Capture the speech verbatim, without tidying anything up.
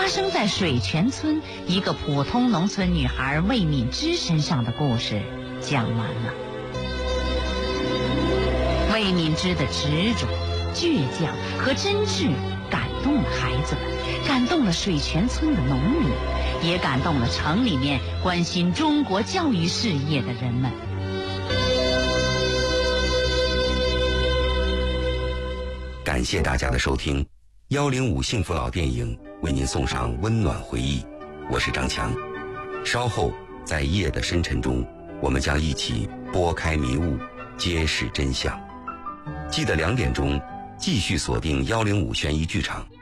发生在水泉村一个普通农村女孩魏敏芝身上的故事讲完了。魏敏芝的执着、倔强和真挚感动了孩子们，感动了水泉村的农民，也感动了城里面关心中国教育事业的人们。 感谢大家的收听，幺零五幸福老电影为您送上温暖回忆，我是张强。稍后在夜的深沉中，我们将一起拨开迷雾，揭示真相。记得两点钟继续锁定幺零五悬疑剧场。